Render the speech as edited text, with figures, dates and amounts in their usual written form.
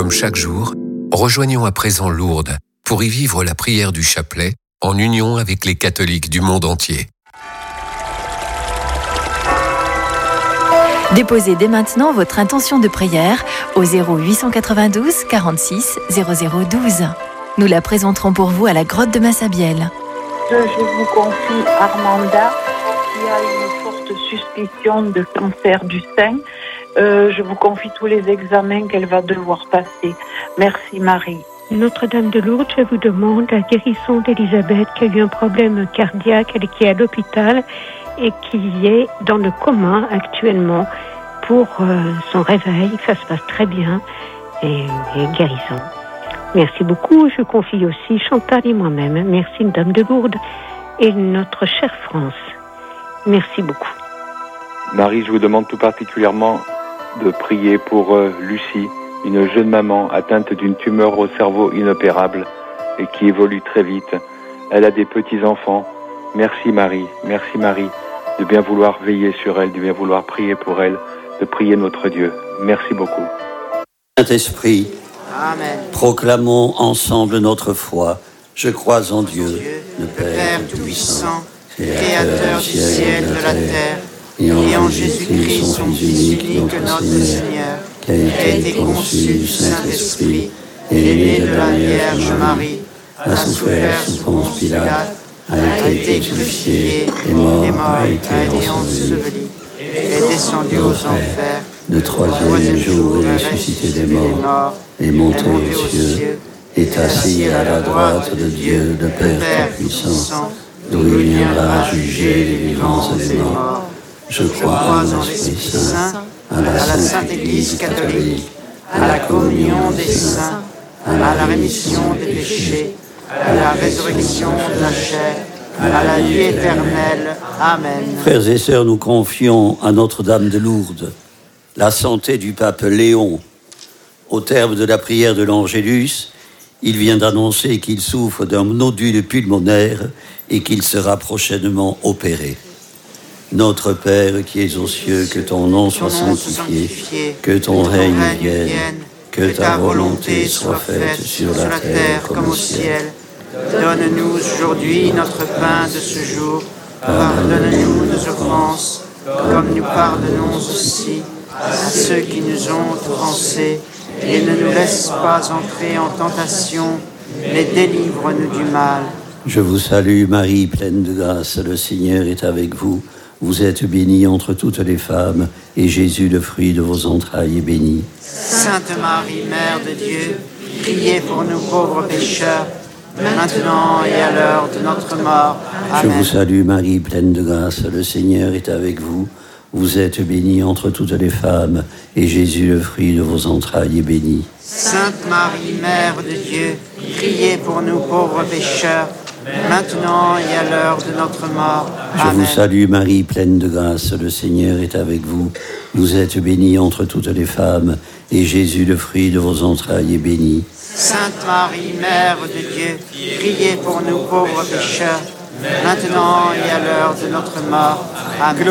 comme chaque jour, rejoignons à présent Lourdes pour y vivre la prière du chapelet en union avec les catholiques du monde entier. Déposez dès maintenant votre intention de prière au 0892 46 0012. Nous la présenterons pour vous à la grotte de Massabielle. Je vous confie Armanda qui a une forte suspicion de cancer du sein. Je vous confie tous les examens qu'elle va devoir passer. Merci Marie. Notre-Dame de Lourdes, je vous demande la guérison d'Elisabeth qui a eu un problème cardiaque et qui est à l'hôpital et qui est dans le coma actuellement pour son réveil. Ça se passe très bien et guérison. Merci beaucoup. Je confie aussi Chantal et moi-même. Merci Dame de Lourdes et notre chère France. Merci beaucoup. Marie, je vous demande tout particulièrement de prier pour Lucie, une jeune maman atteinte d'une tumeur au cerveau inopérable et qui évolue très vite. Elle a des petits-enfants. Merci Marie de bien vouloir veiller sur elle, de bien vouloir prier pour elle, de prier notre Dieu. Merci beaucoup. Saint-Esprit, Amen. Proclamons ensemble notre foi. Je crois en Dieu, le Père Tout-Puissant, Créateur du ciel et de la terre, et en Jésus-Christ, son Fils unique, notre Seigneur, qui a été conçu du Saint-Esprit, et né de la Vierge Marie, a souffert sous Ponce Pilate, a été crucifié, est mort, a été enseveli, est descendu aux enfers, le troisième jour est ressuscité des morts, est monté aux cieux, est assis à la droite de Dieu, le Père Tout-Puissant, d'où il viendra juger les vivants et les morts. Je crois en l'Esprit Saint, à la Sainte Église catholique, à la communion des saints, à la rémission des péchés, à la résurrection de la chair, à la vie éternelle. Amen. Frères et sœurs, nous confions à Notre-Dame de Lourdes la santé du pape Léon. Au terme de la prière de l'Angélus, il vient d'annoncer qu'il souffre d'un nodule pulmonaire et qu'il sera prochainement opéré. Notre Père qui es aux cieux, que ton nom soit sanctifié, que ton règne vienne, que ta volonté soit faite sur la terre comme au ciel. Donne-nous aujourd'hui notre pain de ce jour. Pardonne-nous nos offenses, comme nous pardonnons aussi à ceux qui nous ont offensés. Et ne nous laisse pas entrer en tentation, mais délivre-nous du mal. Je vous salue Marie, pleine de grâce, le Seigneur est avec vous. Vous êtes bénie entre toutes les femmes, et Jésus, le fruit de vos entrailles, est béni. Sainte Marie, Mère de Dieu, priez pour nous pauvres pécheurs, maintenant et à l'heure de notre mort. Amen. Je vous salue Marie, pleine de grâce, le Seigneur est avec vous. Vous êtes bénie entre toutes les femmes, et Jésus, le fruit de vos entrailles, est béni. Sainte Marie, Mère de Dieu, priez pour nous pauvres pécheurs, maintenant et à l'heure de notre mort. Amen. Je vous salue Marie, pleine de grâce, le Seigneur est avec vous. Vous êtes bénie entre toutes les femmes, et Jésus, le fruit de vos entrailles, est béni. Sainte Marie, Mère de Dieu, priez pour nous pauvres pécheurs, maintenant et à l'heure de notre mort. Amen.